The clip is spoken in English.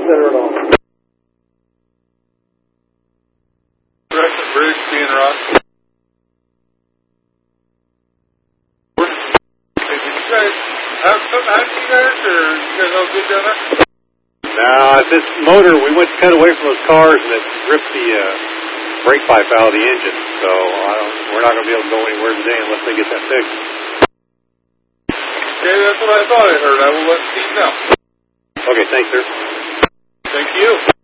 center it off. Correction bridge being rocked. Hey, did you guys have something happen to you guys, or you guys all good down there? Now, this motor, we went to cut away from those cars and it ripped the brake pipe out of the engine. So we're not going to be able to go anywhere today unless they get that fixed. Okay, that's what I thought I heard. I will let Steve know. Okay, thanks, sir. Thank you.